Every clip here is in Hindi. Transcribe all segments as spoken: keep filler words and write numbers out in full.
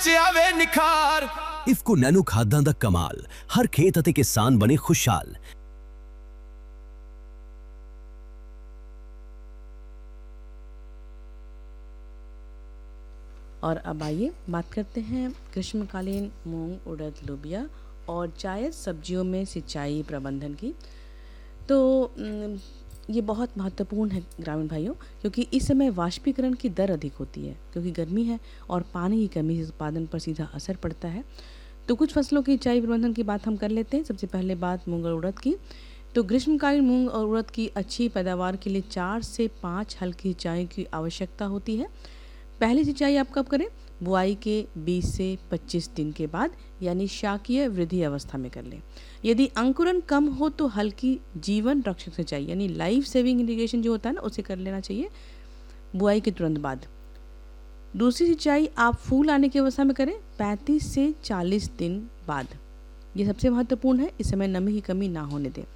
ਵਿੱਚ ਆਵੇ ਨਿਖਾਰ। ਇਫਕੋ ਨੈਨੋ ਖਾਦਾਂ ਦਾ ਕਮਾਲ, ਹਰ ਖੇਤ ਅਤੇ ਕਿਸਾਨ ਬਣੇ ਖੁਸ਼ਹਾਲ। और अब आइए बात करते हैं ग्रीष्मकालीन मूंग, उड़द, लोबिया और जायद सब्जियों में सिंचाई प्रबंधन की। तो ये बहुत महत्वपूर्ण है ग्रामीण भाइयों, क्योंकि इस समय वाष्पीकरण की दर अधिक होती है, क्योंकि गर्मी है और पानी की कमी से उत्पादन पर सीधा असर पड़ता है। तो कुछ फसलों की सिंचाई प्रबंधन की बात हम कर लेते हैं। सबसे पहले बात मूंग और उड़द की। तो ग्रीष्मकालीन मूंग और उड़द की अच्छी पैदावार के लिए चार से पाँच हल्की सिंचाई की आवश्यकता होती है। पहली सिंचाई आप कब करें? बुआई के बीस से पच्चीस दिन के बाद, यानी शाकीय वृद्धि अवस्था में कर लें। यदि अंकुरन कम हो तो हल्की जीवन रक्षक सिंचाई यानी लाइफ सेविंग इरिगेशन जो होता है ना, उसे कर लेना चाहिए बुआई के तुरंत बाद। दूसरी सिंचाई आप फूल आने की अवस्था में करें पैंतीस से चालीस दिन बाद। ये सबसे महत्वपूर्ण है, इस समय नमी की कमी ना होने दें।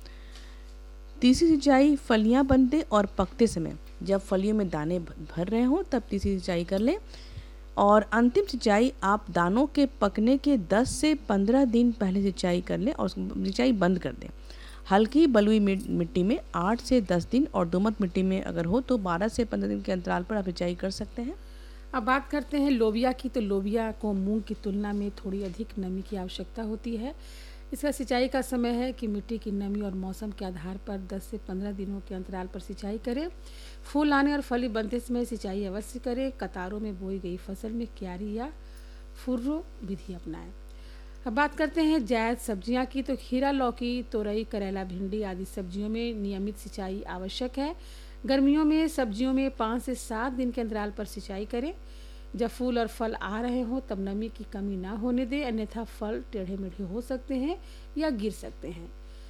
तीसरी सिंचाई फलियां बनते और पकते समय, जब फलियों में दाने भर रहे हों तब तीसरी सिंचाई कर लें। और अंतिम सिंचाई आप दानों के पकने के दस से पंद्रह दिन पहले सिंचाई कर लें और सिंचाई बंद कर दें। हल्की बलुई मिट्टी में आठ से दस दिन और दोमट मिट्टी में अगर हो तो बारह से पंद्रह दिन के अंतराल पर आप सिंचाई कर सकते हैं। अब बात करते हैं लोबिया की। तो लोबिया को मूंग की तुलना में थोड़ी अधिक नमी की आवश्यकता होती है। इसका सिंचाई का समय है कि मिट्टी की नमी और मौसम के आधार पर दस से पंद्रह दिनों के अंतराल पर सिंचाई करें। फूल आने और फली बनते समय सिंचाई अवश्य करें। कतारों में बोई गई फसल में क्यारी या फुर्रो विधि अपनाएं। अब बात करते हैं जायद सब्जियां की। तो खीरा, लौकी, तोरई, करेला, भिंडी आदि सब्जियों में नियमित सिंचाई आवश्यक है। गर्मियों में सब्जियों में पाँच से सात दिन के अंतराल पर सिंचाई करें। जब फूल और फल आ रहे हों तब नमी की कमी ना होने दें, अन्यथा फल टेढ़े मेढ़े हो सकते हैं या गिर सकते हैं।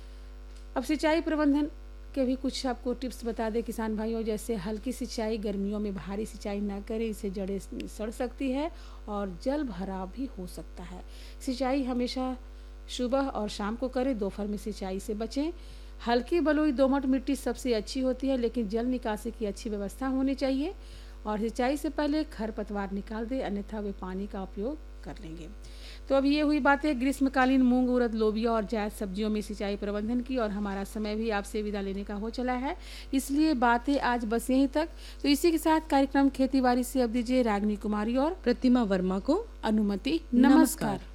अब सिंचाई प्रबंधन के भी कुछ आपको टिप्स बता दें किसान भाइयों। जैसे हल्की सिंचाई, गर्मियों में भारी सिंचाई ना करें, इससे जड़ें सड़ सकती है और जल भराव भी हो सकता है। सिंचाई हमेशा सुबह और शाम को करें, दोपहर में सिंचाई से बचें। हल्की बलुई दोमट मिट्टी सबसे अच्छी होती है, लेकिन जल निकासी की अच्छी व्यवस्था होनी चाहिए। और सिंचाई से पहले खरपतवार निकाल दें, अन्यथा वे पानी का उपयोग कर लेंगे। तो अब ये हुई बातें ग्रीष्मकालीन मूंग, उड़द, लोबिया और जायद सब्जियों में सिंचाई प्रबंधन की। और हमारा समय भी आपसे विदा लेने का हो चला है, इसलिए बातें आज बस यहीं तक। तो इसी के साथ कार्यक्रम खेती बाड़ी से अब दीजिए रागिनी कुमारी और प्रतिमा वर्मा को अनुमति। नमस्कार।